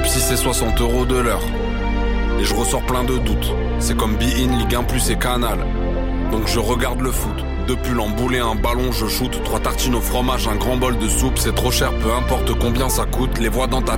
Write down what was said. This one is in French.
si c'est 60 € de l'heure. Et je ressors plein de doutes. C'est comme Be-In, Ligue 1 plus et Canal. Donc je regarde le foot. Deux pulls emboulés, un ballon, je shoot. 3 tartines au fromage, un grand bol de soupe. C'est trop cher, peu importe combien ça coûte. Les voix dans ta